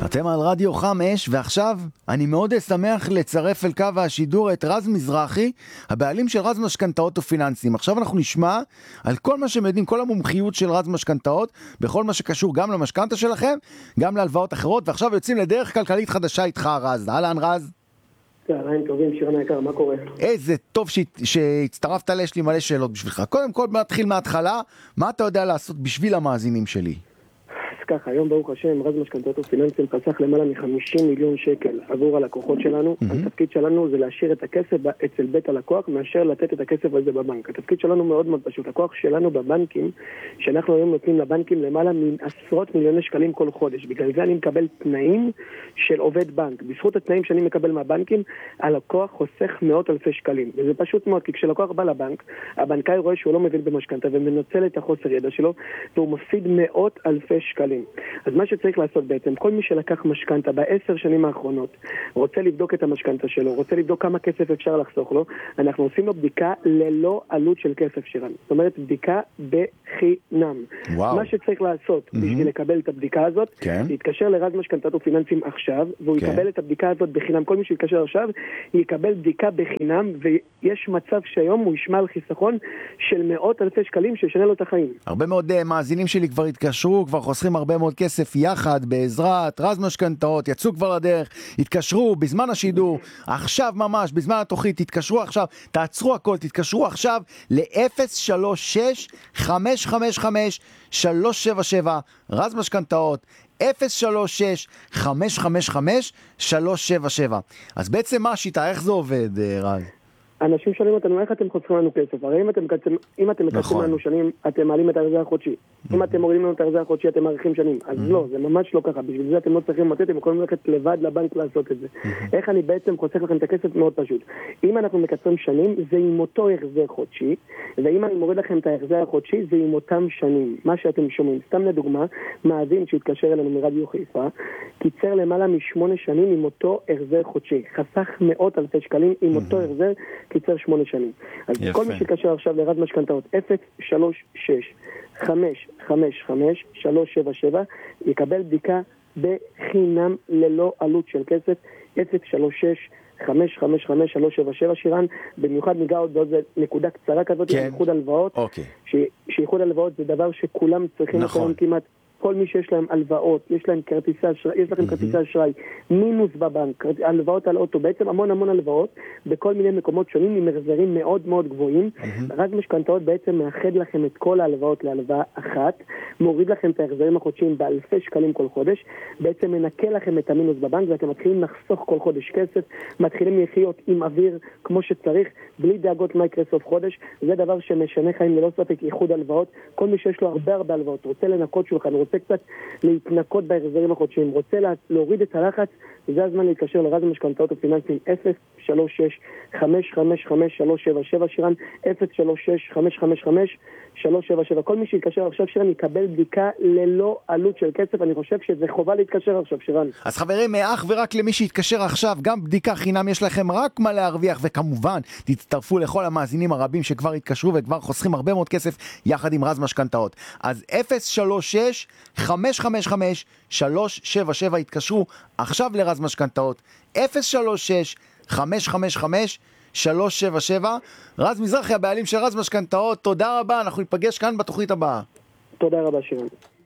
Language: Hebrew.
אתם על רדיו חם אש, ועכשיו אני מאוד אשמח לצרף אל קו השידור את רז מזרחי, הבעלים של רז משכנתאות ופיננסים. עכשיו אנחנו נשמע על כל מה שמדהים, כל המומחיות של רז משכנתאות, בכל מה שקשור גם למשכנתה שלכם, גם להלוואות אחרות, ועכשיו יוצאים לדרך כלכלית חדשה איתך רז. אהלן רז. צהריים טובים, שירן היקר, מה קורה? איזה טוב שהצטרפת לי, יש לי מלא שאלות בשבילך. קודם כל, נתחיל מההתחלה, מה אתה יודע לעשות בשביל המאזינים שלי? ככה, היום ברוך השם, רז משכנתאות ופיננסים חסך למעלה מ-50 מיליון שקל עבור הלקוחות שלנו. התפקיד שלנו זה להשאיר את הכסף אצל בית הלקוח, מאשר לתת את הכסף הזה בבנק. התפקיד שלנו מאוד מאוד פשוט. הכוח שלנו בבנקים, שאנחנו היום נותנים לבנקים למעלה מעשרות מיליוני שקלים כל חודש. בגלל זה אני מקבל תנאים של עובד בנק. בזכות התנאים שאני מקבל מהבנקים, הלקוח חוסך מאות אלפי שקלים. וזה פשוט מאוד, כי כשלקוח בא לבנק, הבנקאי רואה שהוא לא מבין במשכנתה ומנצל את החוסר ידע שלו, והוא מפסיד מאות אלפי שקלים. אז מה שצריך לעשות בעצם, כל מי שלקח משכנתה ב10 שנים האחרונות, רוצה לבדוק את המשכנתה שלו, רוצה לבדוק כמה כסף אפשר לחסוך לו, אנחנו עושים לו בדיקה ללא עלות של כסף שלנו. זאת אומרת, בדיקה בחינם. וואו. מה שצריך לעשות בשביל לקבל את הבדיקה הזאת, כן. להתקשר לרז משכנתאות ופיננסים עכשיו, והוא יקבל את הבדיקה הזאת בחינם. כל מי שיתקשר עכשיו, יקבל בדיקה בחינם, ויש מצב שהיום הוא ישמע על חיסכון של מאות אלפי שקלים שישנה לו את החיים. הרבה מאוד מאזינים שלי כבר התקשרו, כבר חוסכים הרבה מאוד כסף יחד, בעזרת רז משכנתאות, יצאו כבר לדרך, התקשרו בזמן השידור, עכשיו ממש, בזמן התוכנית, תתקשרו עכשיו, תעצרו הכל, תתקשרו עכשיו ל-036-555-377, רז משכנתאות, 036-555-377. אז בעצם מה השיטה, איך זה עובד, רז? אנשים שואלים אותנו, איך אתם חוסכים לנו כסף? הרי אם אתם מקצרים לנו שנים, אתם מעלים את ההחזר החודשי. אם אתם מורידים לנו את ההחזר החודשי, אתם מאריכים שנים. אז לא, זה ממש לא ככה. בשביל זה אתם לא צריכים לתת, אתם יכולים ללכת לבד לבנק לעשות את זה. איך אני בעצם חוסך לכם את הכסף? מאוד פשוט. אם אנחנו מקצרים שנים, זה עם אותו החזר חודשי, ואם אני מוריד לכם את ההחזר החודשי, זה עם אותם שנים. מה שאתם שומעים. סתם לדוגמה, מאזין שהתקשר אלינו מרדיו חיפה, קיצר למעלה מ8 שנים עם אותו החזר חודשי. חסך מאות אלפי שקלים עם אותו החזר, קיצר 8 שנים. אז כל מי שקשר עכשיו לרז משכנתאות 036-555-377 יקבל בדיקה בחינם ללא עלות של כסף. 036-555-377. שירן, במיוחד ניגע עוד בעוד נקודה קצרה כזאת, כן. איחוד הלוואות. שאיחוד הלוואות זה דבר שכולם צריכים לקיים כמעט. כל מי שיש להם הלוואות, יש להם כרטיסי אשראי, יש לכם כרטיסי אשראי, מינוס בבנק, הלוואות על אוטו, בעצם המון הלוואות, בכל מיני מקומות שונים עם החזרים מאוד מאוד גבוהים. רז משכנתאות בעצם מאחד לכם את כל ההלוואות להלוואה אחת, מוריד לכם את ההחזרים החודשיים באלפי שקלים כל חודש, בעצם מנקה לכם את המינוס בבנק, ואתם מתחילים לחסוך כל חודש כסף, מתחילים לחיות עם אוויר כמו שצריך, בלי דאגות מה יקרה סוף חודש. זה דבר שמשנה חיים ללא ספק. איחוד הלוואות, כל מי שיש לו הרבה הלוואות, רוצה לנקות שולחן, רוצה קצת להתנקות בהחזרים החודשיים, רוצה להוריד את הלחץ, זה הזמן להתקשר לרז משכנתאות ופיננסים 036-555-377. שירן, 036-555-377. כל מי שיתקשר עכשיו, שירן, יקבל בדיקה ללא עלות של כסף. אני חושב שזה חובה להתקשר עכשיו, שירן. אז חברים, אך ורק למי שיתקשר עכשיו, גם בדיקה חינם, יש לכם רק מה להרוויח, וכמובן תצטרפו לכל המאזינים הרבים שכבר התקשרו וכבר חוסכים הרבה מאוד כסף יחד עם רז משכנתאות. אז 036-555-377 התקשרו עכשיו לרז משכנתאות, 036-555-377. רז מזרחי, הבעלים של רז משכנתאות, תודה רבה, אנחנו ניפגש כאן בתוכנית הבאה. תודה רבה, שירן.